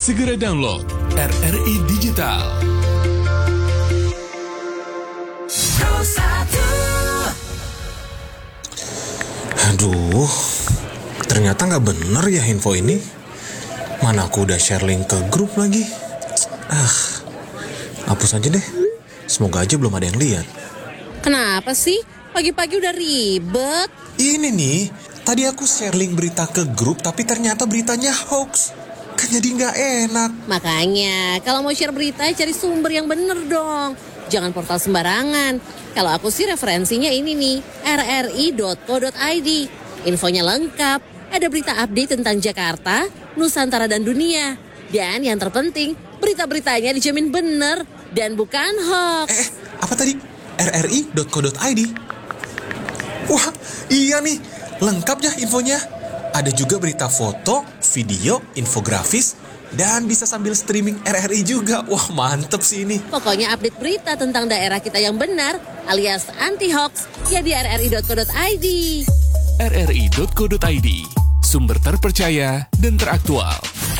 Segera download RRI Digital. Aduh, ternyata nggak bener ya info ini. Mana aku udah share link ke grup lagi. Hapus aja deh. Semoga aja belum ada yang lihat. Kenapa sih? Pagi-pagi udah ribet. Ini nih, tadi aku share link berita ke grup tapi ternyata beritanya hoax. Kan jadi nggak enak. Makanya, kalau mau share berita cari sumber yang bener dong. Jangan portal sembarangan. Kalau aku sih referensinya ini nih, rri.co.id. Infonya lengkap, ada berita update tentang Jakarta, Nusantara dan dunia. Dan yang terpenting, berita-beritanya dijamin bener dan bukan hoax. Apa tadi? rri.co.id? Wah, iya nih, lengkap ya infonya. Ada juga berita foto, video, infografis, dan bisa sambil streaming RRI juga. Wah, mantep sih ini. Pokoknya update berita tentang daerah kita yang benar alias anti-hoax ya di rri.co.id. rri.co.id, sumber terpercaya dan teraktual.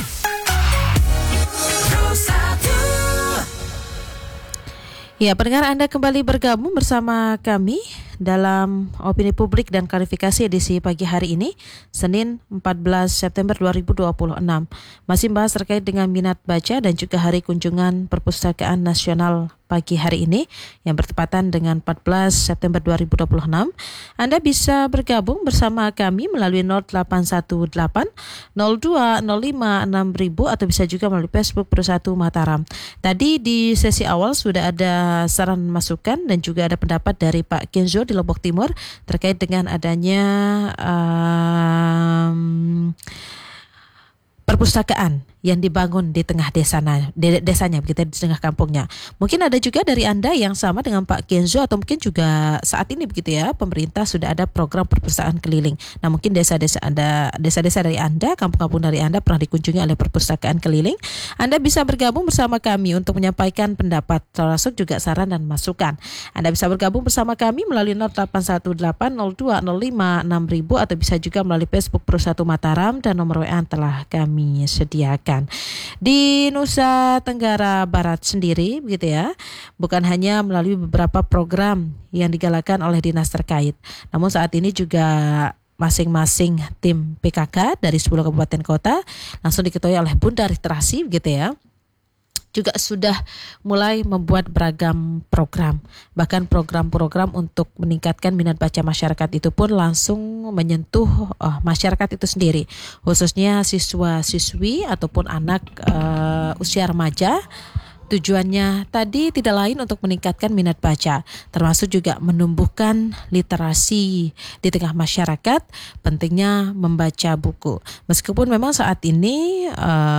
Ya, pendengar, Anda kembali bergabung bersama kami dalam Opini Publik dan Klarifikasi edisi pagi hari ini, Senin 14 September 2026. Masih bahas terkait dengan minat baca dan juga Hari Kunjungan Perpustakaan Nasional pagi hari ini yang bertepatan dengan 14 September 2026. Anda bisa bergabung bersama kami melalui 0818 02 05 6000 atau bisa juga melalui Facebook Bersatu Mataram. Tadi di sesi awal sudah ada saran masukan dan juga ada pendapat dari Pak Kenzo di Lombok Timur terkait dengan adanya perpustakaan yang dibangun di tengah desanya begitu, di tengah kampungnya. Mungkin ada juga dari Anda yang sama dengan Pak Kenzo, atau mungkin juga saat ini begitu ya, pemerintah sudah ada program perpustakaan keliling. Nah, mungkin desa-desa dari Anda, kampung-kampung dari Anda pernah dikunjungi oleh perpustakaan keliling. Anda bisa bergabung bersama kami untuk menyampaikan pendapat, termasuk juga saran dan masukan. Anda bisa bergabung bersama kami melalui 0818 02 05 6000 atau bisa juga melalui Facebook Bersatu Mataram dan nomor WA telah kami sediakan. Di Nusa Tenggara Barat sendiri begitu ya, bukan hanya melalui beberapa program yang digalakan oleh dinas terkait, namun saat ini juga masing-masing tim PKK dari 10 kabupaten kota langsung diketuai oleh Bunda Literasi begitu ya, juga sudah mulai membuat beragam program. Bahkan program-program untuk meningkatkan minat baca masyarakat itu pun langsung menyentuh masyarakat itu sendiri, khususnya siswa-siswi ataupun anak usia remaja. Tujuannya tadi tidak lain untuk meningkatkan minat baca, termasuk juga menumbuhkan literasi di tengah masyarakat, pentingnya membaca buku. Meskipun memang saat ini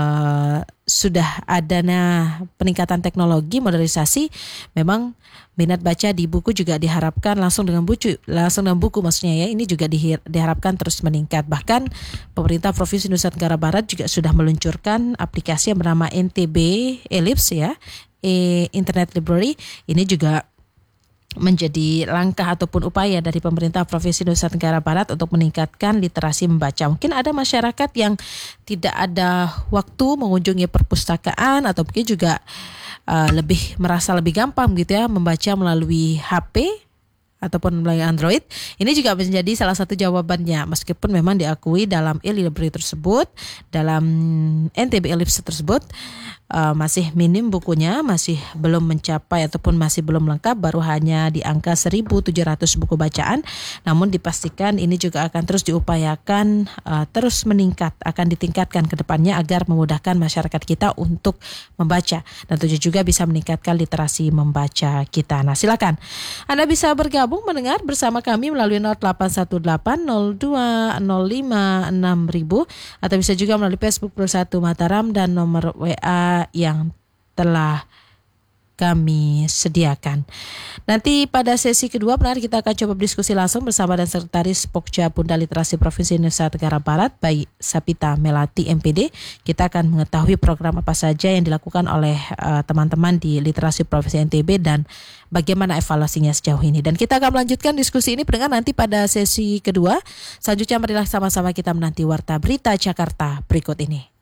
sudah adanya peningkatan teknologi, modernisasi, memang minat baca di buku juga diharapkan langsung dengan buku maksudnya ya, ini juga diharapkan terus meningkat. Bahkan pemerintah Provinsi Nusa Tenggara Barat juga sudah meluncurkan aplikasi yang bernama NTB Ellipse ya, Internet Library. Ini juga menjadi langkah ataupun upaya dari pemerintah Provinsi Nusa Tenggara Barat untuk meningkatkan literasi membaca. Mungkin ada masyarakat yang tidak ada waktu mengunjungi perpustakaan atau mungkin juga merasa lebih gampang gitu ya membaca melalui HP ataupun melalui Android. Ini juga menjadi salah satu jawabannya, meskipun memang diakui dalam e-library tersebut, dalam NTB Ellipse tersebut masih minim bukunya, masih belum mencapai ataupun masih belum lengkap, baru hanya di angka 1.700 buku bacaan. Namun dipastikan ini juga akan terus diupayakan terus meningkat, akan ditingkatkan ke depannya agar memudahkan masyarakat kita untuk membaca dan tentu juga bisa meningkatkan literasi membaca kita. Nah, silakan Anda bisa bergabung mendengar bersama kami melalui 0818 02 05 6000 atau bisa juga melalui Facebook Bersatu Mataram dan nomor WA yang telah kami sediakan. Nanti pada sesi kedua benar kita akan coba berdiskusi langsung bersama dan Sekretaris Pokja Bunda Literasi Provinsi Nusa Tenggara Barat, Bayi Sapita Melati MPD. Kita akan mengetahui program apa saja yang dilakukan oleh teman-teman di Literasi Provinsi NTB dan bagaimana evaluasinya sejauh ini. Dan kita akan melanjutkan diskusi ini pendengar nanti pada sesi kedua. Selanjutnya marilah sama-sama kita menanti Warta Berita Jakarta berikut ini.